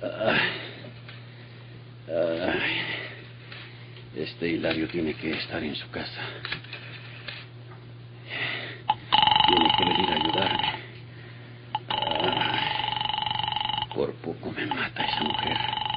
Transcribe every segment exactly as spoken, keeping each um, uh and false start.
Ay. Ay. Este Hilario tiene que estar en su casa. Tiene que venir a ayudarme. Ay. Por poco me mata esa mujer.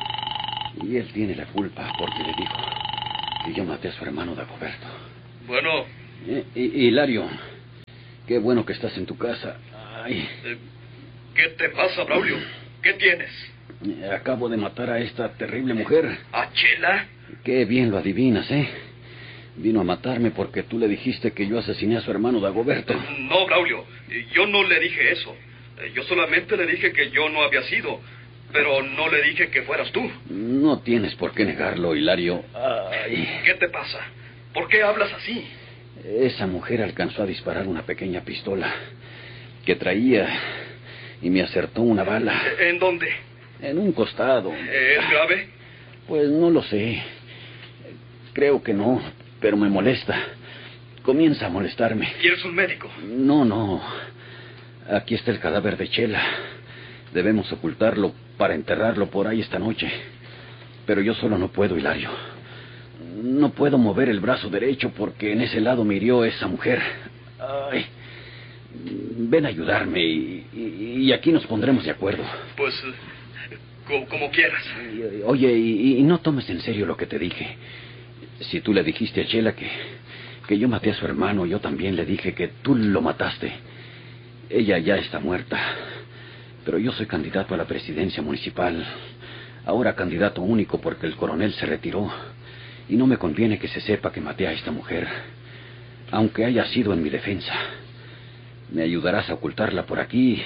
Y él tiene la culpa porque le dijo que yo maté a su hermano Dagoberto. Bueno. Eh, Hilario, qué bueno que estás en tu casa. Ay. Eh, ¿Qué te pasa, Braulio? ¿Qué tienes? Acabo de matar a esta terrible mujer. ¿A Chela? Qué bien lo adivinas, ¿eh? Vino a matarme porque tú le dijiste que yo asesiné a su hermano Dagoberto. No, Braulio, yo no le dije eso. Yo solamente le dije que yo no había sido, pero no le dije que fueras tú. No tienes por qué negarlo, Hilario. Ay. ¿Qué te pasa? ¿Por qué hablas así? Esa mujer alcanzó a disparar una pequeña pistola que traía y me acertó una bala. ¿En dónde? En un costado. ¿Es grave? Pues no lo sé. Creo que no, pero me molesta. Comienza a molestarme. ¿Quieres un médico? No, no. Aquí está el cadáver de Chela. Debemos ocultarlo para enterrarlo por ahí esta noche. Pero yo solo no puedo, Hilario. No puedo mover el brazo derecho porque en ese lado me hirió esa mujer. Ay. Ven a ayudarme y, y, y aquí nos pondremos de acuerdo. Pues, como, como quieras. Oye, y, y no tomes en serio lo que te dije. Si tú le dijiste a Chela que, que yo maté a su hermano, yo también le dije que tú lo mataste. Ella ya está muerta. Pero yo soy candidato a la presidencia municipal. Ahora candidato único porque el coronel se retiró. Y no me conviene que se sepa que maté a esta mujer, aunque haya sido en mi defensa. Me ayudarás a ocultarla por aquí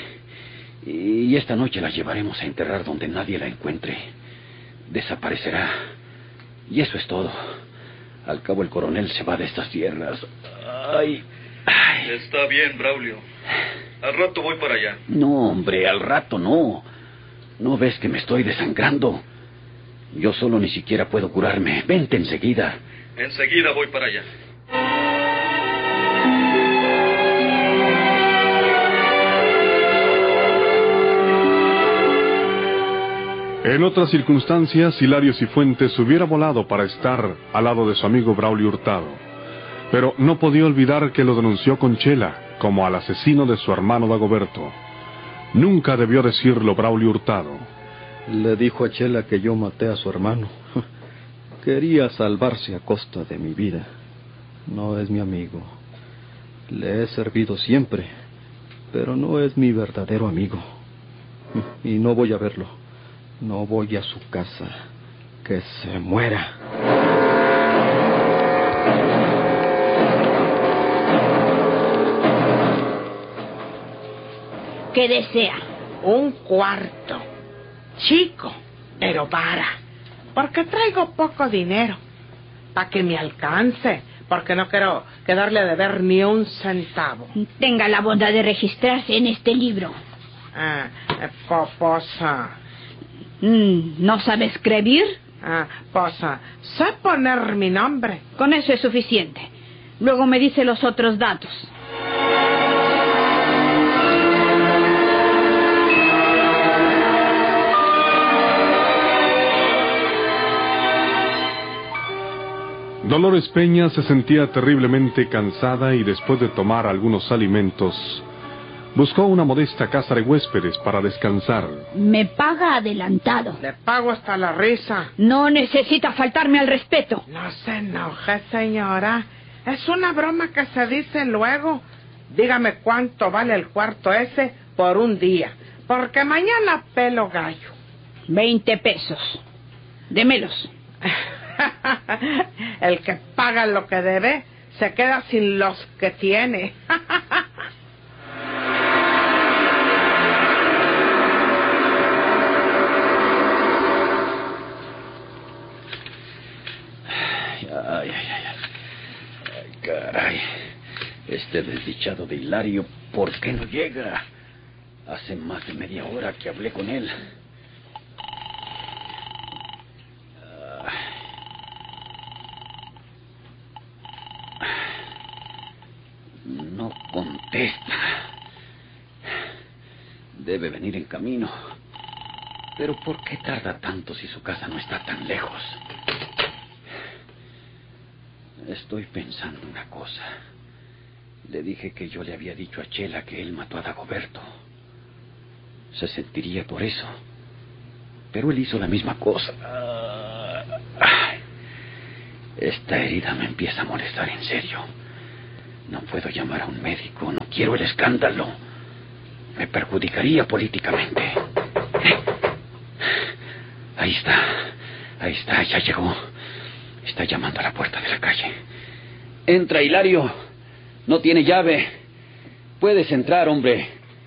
y esta noche la llevaremos a enterrar donde nadie la encuentre. Desaparecerá. Y eso es todo. Al cabo el coronel se va de estas tierras. Ay, ay. Está bien, Braulio. Al rato voy para allá. No, hombre, al rato no. ¿No ves que me estoy desangrando? Yo solo ni siquiera puedo curarme. Vente enseguida. Enseguida voy para allá. En otras circunstancias, Hilario Cifuentes hubiera volado para estar al lado de su amigo Braulio Hurtado. Pero no podía olvidar que lo denunció con Chela como al asesino de su hermano Dagoberto. Nunca debió decirlo Braulio Hurtado. Le dijo a Chela que yo maté a su hermano. Quería salvarse a costa de mi vida. No es mi amigo. Le he servido siempre, pero no es mi verdadero amigo. Y no voy a verlo. No voy a su casa. Que se muera. ¿Qué desea? Un cuarto. Chico, pero para. Porque traigo poco dinero. Para que me alcance. Porque no quiero quedarle a deber ni un centavo. Tenga la bondad de registrarse en este libro. Ah, poposa. Mm, ¿No sabe escribir? Ah, posa. Sé poner mi nombre. Con eso es suficiente. Luego me dice los otros datos. Dolores Peña se sentía terriblemente cansada y después de tomar algunos alimentos, buscó una modesta casa de huéspedes para descansar. Me paga adelantado. Le pago hasta la risa. No necesita faltarme al respeto. No se enoje, señora. Es una broma que se dice luego. Dígame cuánto vale el cuarto ese por un día. Porque mañana pelo gallo. Veinte pesos. Démelos. El que paga lo que debe se queda sin los que tiene. Ay, ay, ay, ay, caray. Este desdichado de Hilario, ¿por qué no llega? Hace más de media hora que hablé con él. No contesta. Debe venir en camino. Pero ¿por qué tarda tanto si su casa no está tan lejos? Estoy pensando una cosa. Le dije que yo le había dicho a Chela que él mató a Dagoberto. Se sentiría por eso. Pero él hizo la misma cosa. Ay, esta herida me empieza a molestar en serio. No puedo llamar a un médico. No quiero el escándalo. Me perjudicaría políticamente. Ahí está. Ahí está. Ya llegó. Está llamando a la puerta de la calle. Entra, Hilario. No tiene llave. Puedes entrar, hombre.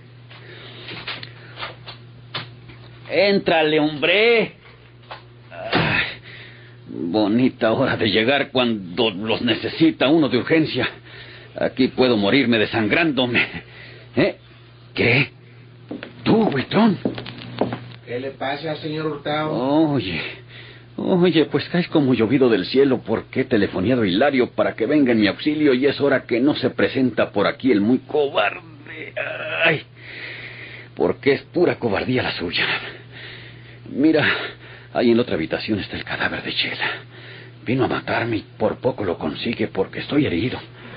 Éntrale, hombre. Ay, bonita hora de llegar cuando los necesita uno de urgencia. Aquí puedo morirme desangrándome. ¿Eh? ¿Qué? ¿Tú, Buitrón? ¿Qué le pasa, señor Hurtado? Oye, oye, pues caes como llovido del cielo porque he telefoneado a Hilario para que venga en mi auxilio y es hora que no se presenta por aquí el muy cobarde. Ay, porque es pura cobardía la suya. Mira, ahí en la otra habitación está el cadáver de Chela. Vino a matarme y por poco lo consigue porque estoy herido.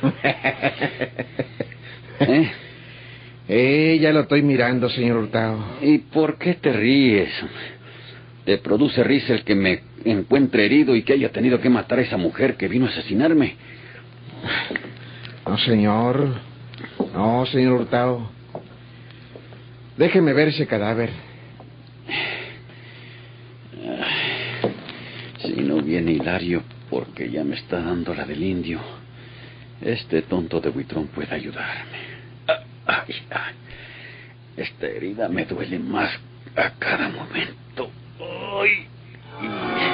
¿Eh? Eh, ya lo estoy mirando, señor Hurtado. ¿Y por qué te ríes? ¿Te produce risa el que me encuentre herido y que haya tenido que matar a esa mujer que vino a asesinarme? No, señor. No, señor Hurtado. Déjeme ver ese cadáver. Si no viene Hilario, porque ya me está dando la del indio, este tonto de Buitrón puede ayudarme. Ay, ay, esta herida me duele más a cada momento.